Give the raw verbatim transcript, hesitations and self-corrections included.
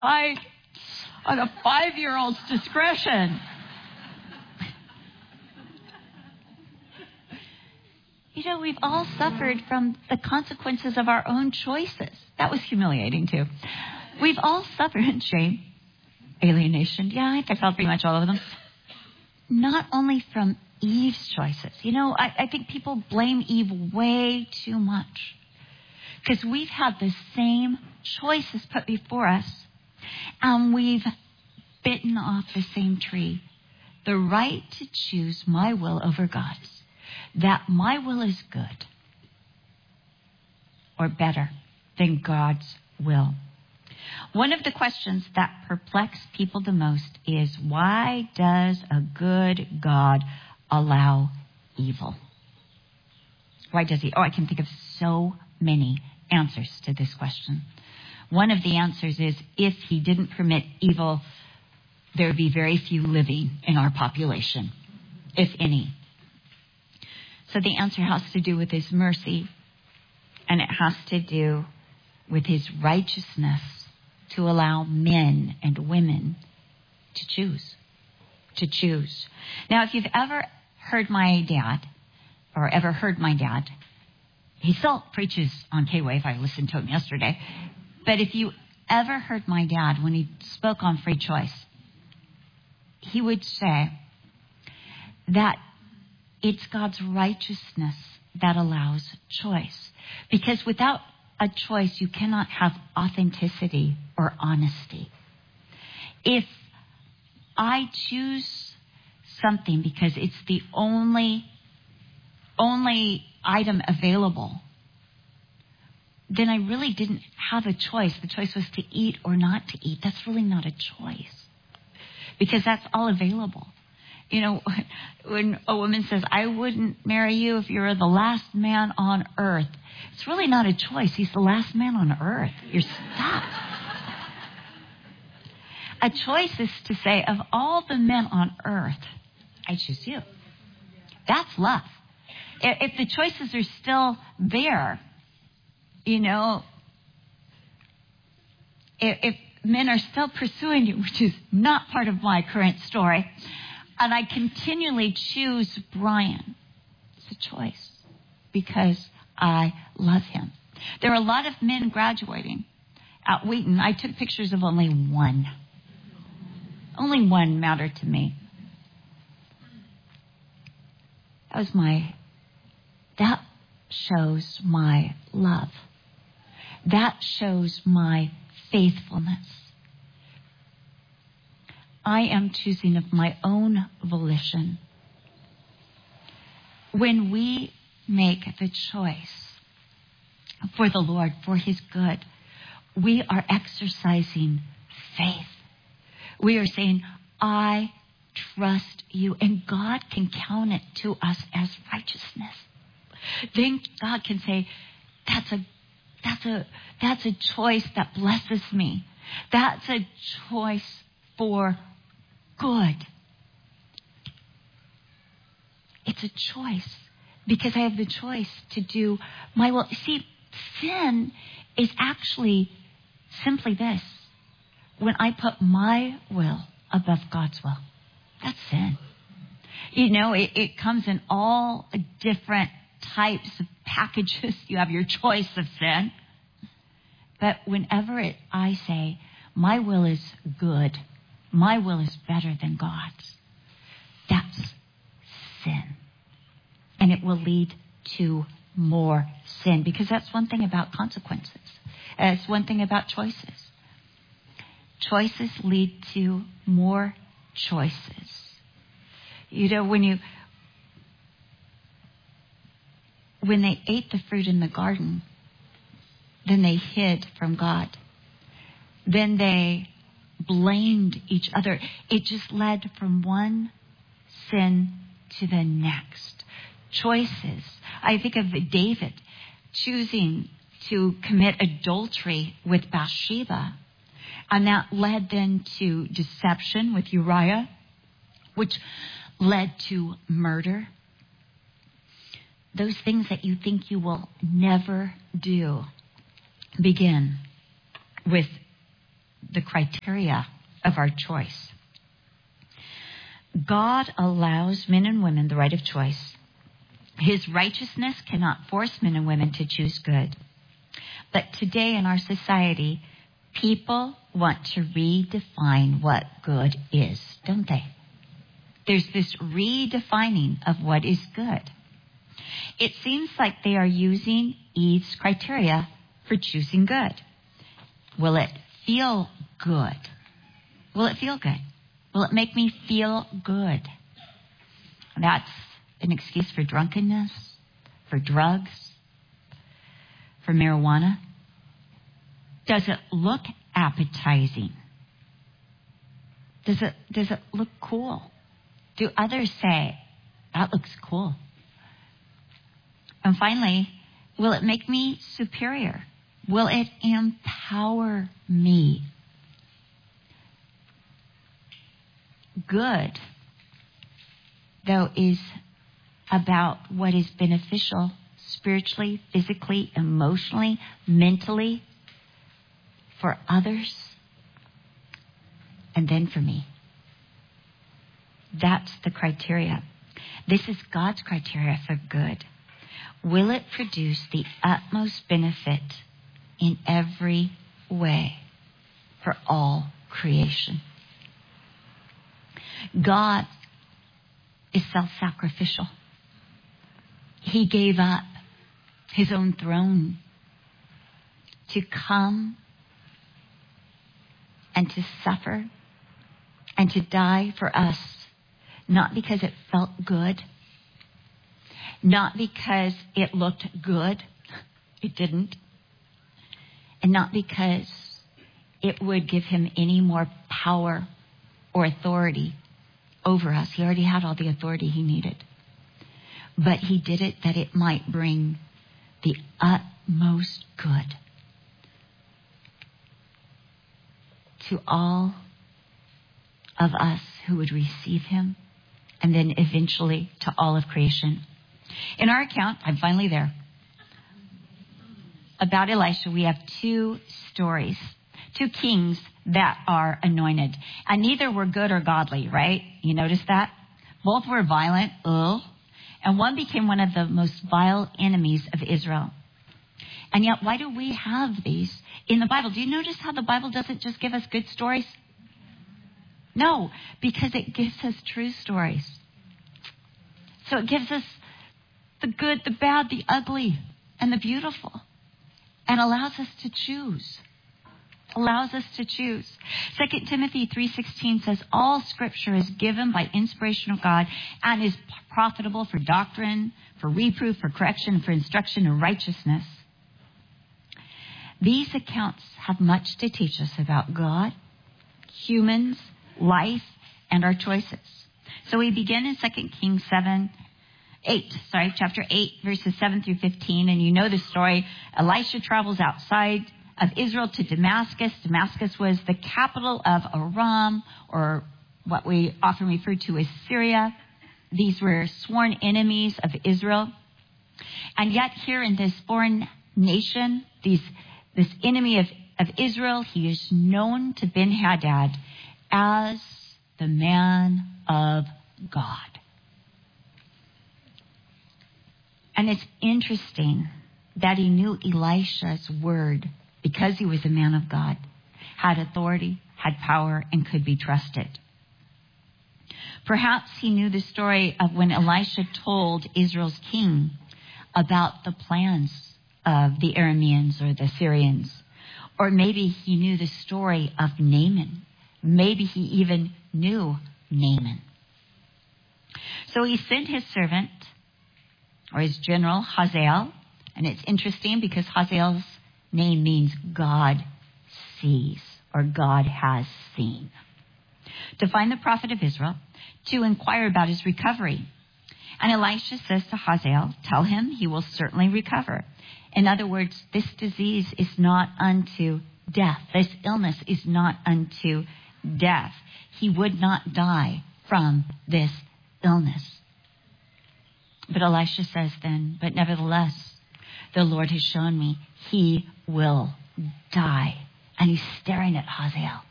I, on a five-year-old's discretion. You know, we've all suffered from the consequences of our own choices. That was humiliating, too. We've all suffered shame, alienation. Yeah, I felt pretty much all of them. Not only from Eve's choices. You know, I, I think people blame Eve way too much. Because we've had the same choices put before us, and we've bitten off the same tree. The right to choose my will over God's. That my will is good or better than God's will. One of the questions that perplex people the most is, why does a good God allow evil? Why does he? Oh, I can think of so many answers to this question. One of the answers is, if he didn't permit evil, there would be very few living in our population, if any. So the answer has to do with his mercy, and it has to do with his righteousness to allow men and women to choose, to choose. Now, if you've ever heard my dad, or ever heard my dad, he still preaches on K-Wave. I listened to him yesterday. But if you ever heard my dad when he spoke on free choice, he would say that it's God's righteousness that allows choice. Because without a choice, you cannot have authenticity or honesty. If I choose something because it's the only, only item available, then I really didn't have a choice. The choice was to eat or not to eat. That's really not a choice, because that's all available. You know, when a woman says, I wouldn't marry you if you were the last man on earth, it's really not a choice. He's the last man on earth. You're stuck. A choice is to say, of all the men on earth, I choose you. That's love. If the choices are still there, you know, if, if men are still pursuing you, which is not part of my current story, and I continually choose Brian, it's a choice because I love him. There are a lot of men graduating at Wheaton. I took pictures of only one. Only one mattered to me. That was my, that shows my love. That shows my faithfulness. I am choosing of my own volition. When we make the choice for the Lord, for his good, we are exercising faith. We are saying, I trust you, and God can count it to us as righteousness. Then God can say, that's a that's a that's a choice that blesses me. That's a choice for good. It's a choice because I have the choice to do my will. See, sin is actually simply this. When I put my will above God's will, that's sin. You know, it, it comes in all different types of packages. You have your choice of sin. But whenever it, I say, my will is good, my will is better than God's, that's sin. And it will lead to more sin, because that's one thing about consequences. It's one thing about choices. Choices lead to more choices. You know, when you when they ate the fruit in the garden, then they hid from God. Then they blamed each other. It just led from one sin to the next. Choices. I think of David choosing to commit adultery with Bathsheba. And that led then to deception with Uriah, which led to murder. Those things that you think you will never do begin with the criteria of our choice. God allows men and women the right of choice. His righteousness cannot force men and women to choose good. But today in our society, people want to redefine what good is, don't they? There's this redefining of what is good. It seems like they are using Eve's criteria for choosing good. Will it feel good? Will it feel good? Will it make me feel good? That's an excuse for drunkenness, for drugs, for marijuana. Does it look appetizing? Does it, does it look cool? Do others say, that looks cool? And finally, will it make me superior? Will it empower me? Good, though, is about what is beneficial spiritually, physically, emotionally, mentally, for others, and then for me. That's the criteria. This is God's criteria for good. Will it produce the utmost benefit in every way for all creation? God is self-sacrificial. He gave up his own throne to come and to suffer and to die for us, not because it felt good, not because it looked good, it didn't, and not because it would give him any more power or authority over us. He already had all the authority he needed. But he did it that it might bring the utmost good to all of us who would receive him, and then eventually to all of creation. In our account, I'm finally there, about Elisha, we have two stories, two kings that are anointed. And neither were good or godly, right? You notice that? Both were violent, ugh, and one became one of the most vile enemies of Israel. And yet, why do we have these in the Bible? Do you notice how the Bible doesn't just give us good stories? No, because it gives us true stories. So it gives us the good, the bad, the ugly, and the beautiful, and allows us to choose. Allows us to choose. Second Timothy three sixteen says, all scripture is given by inspiration of God and is profitable for doctrine, for reproof, for correction, for instruction in righteousness. These accounts have much to teach us about God, humans, life, and our choices. So we begin in Second Kings seven, eight, sorry, chapter eight, verses seven through fifteen. And you know the story. Elisha travels outside of Israel to Damascus. Damascus was the capital of Aram, or what we often refer to as Syria. These were sworn enemies of Israel. And yet here in this foreign nation, these, this enemy of, of Israel, he is known to Ben-Hadad as the man of God. And it's interesting that he knew Elisha's word because he was a man of God, had authority, had power, and could be trusted. Perhaps he knew the story of when Elisha told Israel's king about the plans of the Arameans or the Syrians. Or maybe he knew the story of Naaman. Maybe he even knew Naaman. So he sent his servant, or his general, Hazael. And it's interesting because Hazael's name means God sees, or God has seen, to find the prophet of Israel, to inquire about his recovery. And Elisha says to Hazael, tell him he will certainly recover. In other words, this disease is not unto death. This illness is not unto death. He would not die from this illness. But Elisha says then, but nevertheless, the Lord has shown me he will die And he's staring at Hazael.